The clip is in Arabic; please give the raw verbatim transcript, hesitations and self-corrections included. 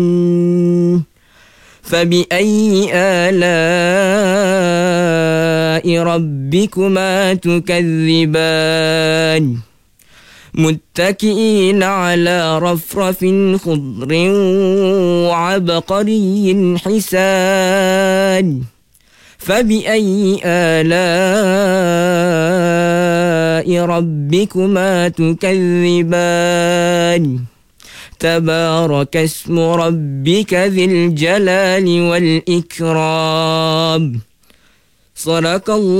فبأي آلاء ربكما تكذبان متكئين على رفرف خضر وعبقري حسان فبأي آلاء ربكما تكذبان تبارك اسم ربك ذي الجلال والإكرام صدق الله